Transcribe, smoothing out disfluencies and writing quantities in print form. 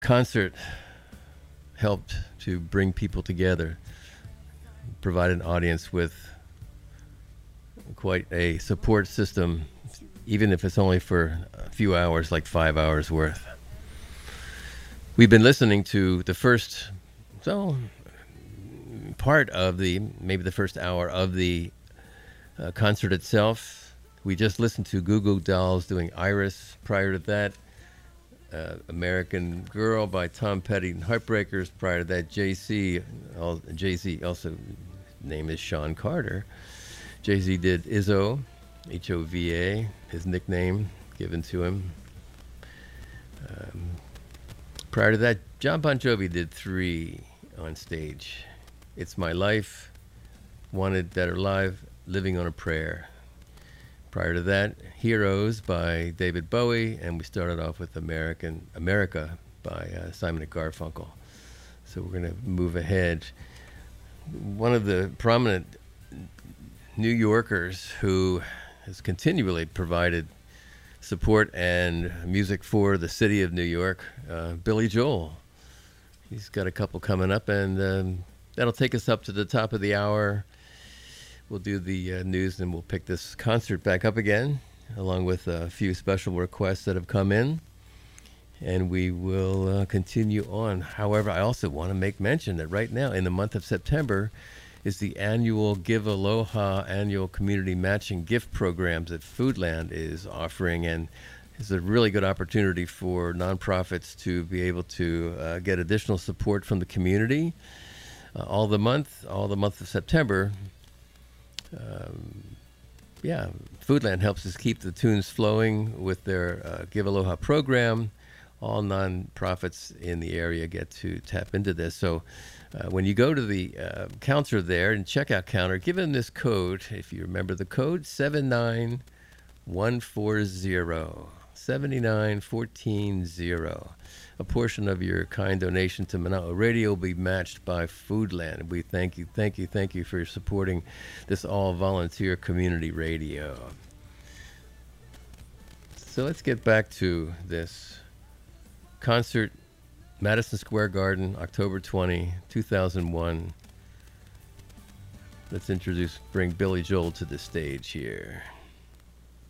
concert helped to bring people together, provide an audience with quite a support system, even if it's only for a few hours, like 5 hours worth. We've been listening to the first, part of maybe the first hour of the concert itself. We just listened to Goo Goo Dolls doing Iris. Prior to that, American Girl by Tom Petty and Heartbreakers. Prior to that, Jay-Z, also name is Sean Carter. Jay-Z did Izzo, H-O-V-A, his nickname given to him. Prior to that, John Bon Jovi did 3 on stage. It's My Life, Wanted Dead or Alive, Living on a Prayer. Prior to that, Heroes by David Bowie, and we started off with America by Simon & Garfunkel. So we're going to move ahead. One of the prominent New Yorkers who has continually provided support and music for the city of New York, Billy Joel. He's got a couple coming up, and that'll take us up to the top of the hour. We'll do the news, and we'll pick this concert back up again, along with a few special requests that have come in. And we will continue on. However, I also want to make mention that right now, in the month of September, is the annual Give Aloha annual community matching gift programs that Foodland is offering, and it's a really good opportunity for nonprofits to be able to get additional support from the community all the month of September. Foodland helps us keep the tunes flowing with their Give Aloha program. All nonprofits in the area get to tap into this. So when you go to the counter there and checkout counter, give them this code. If you remember the code, 79140. 79140. A portion of your kind donation to Mana'o Radio will be matched by Foodland. We thank you for supporting this all-volunteer community radio. So let's get back to this concert, Madison Square Garden, October 20, 2001. Let's bring Billy Joel to the stage here.